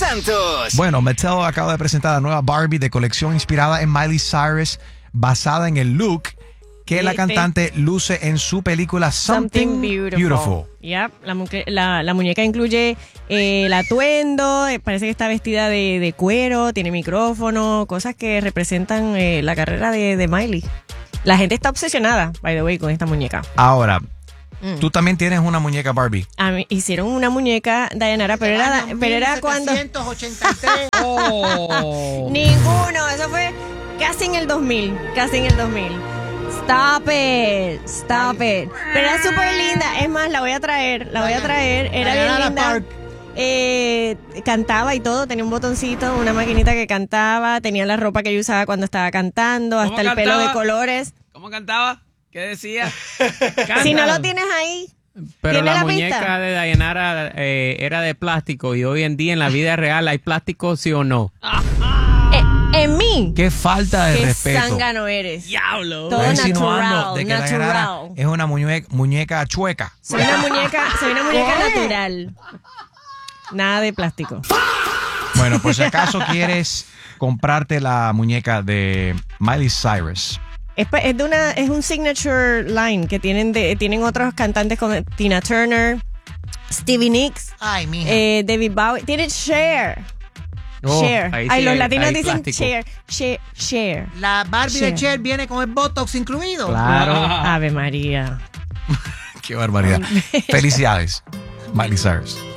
Santos. Bueno, Mattel acaba de presentar la nueva Barbie de colección inspirada en Miley Cyrus, basada en el look que la cantante luce en su película Something Beautiful. Yep, la muñeca incluye el atuendo, parece que está vestida de cuero, tiene micrófono, cosas que representan la carrera de Miley. La gente está obsesionada, by the way, con esta muñeca. Ahora, tú también tienes una muñeca Barbie. A mí hicieron una muñeca Dayanara, pero era cuando... 1783. Ninguno, eso fue casi en el 2000. Stop it. Pero era súper linda. Es más, la voy a traer. Era bien linda. Cantaba y todo. Tenía un botoncito, una maquinita que cantaba. Tenía la ropa que yo usaba cuando estaba cantando. Hasta el pelo de colores. ¿Cómo cantaba? ¿Qué decía? Si no lo tienes ahí. Pero la muñeca pista de Dayanara era de plástico y hoy en día en la vida real hay plástico, ¿sí o no? En mí. Qué falta de respeto. Qué zángano eres. ¡Diablo! Todo Estás insinuando de que natural. Dayanara es una muñeca chueca. Soy una muñeca natural. Nada de plástico. Bueno, por si acaso quieres comprarte la muñeca de Miley Cyrus. Es un signature line que tienen otros cantantes como Tina Turner, Stevie Nicks, Ay, mija. David Bowie. Tienen Cher. Cher. ahí Ay, sí los hay latinos dicen plástico. Cher. La Barbie Cher. de Cher viene con el Botox incluido. Claro. Ave María. Qué barbaridad. Felicidades, Miley Cyrus.